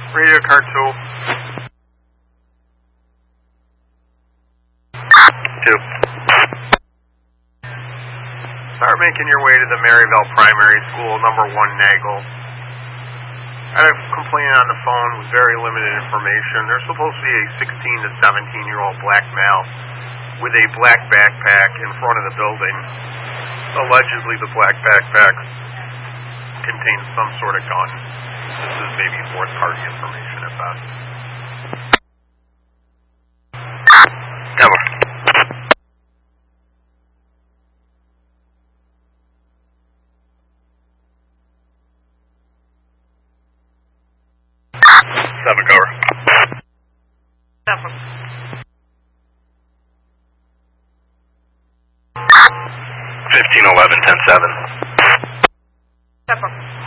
Radio car 2. Start making your way to the Maryville Primary School, number 1 Nagel. I had a complainant on the phone with very limited information. There's supposed to be a 16 to 17-year-old black male with a black backpack in front of the building. Allegedly, the black backpack contains some sort of gun. This is maybe fourth-party information at best. Never. Seven cover. 1511 10-7.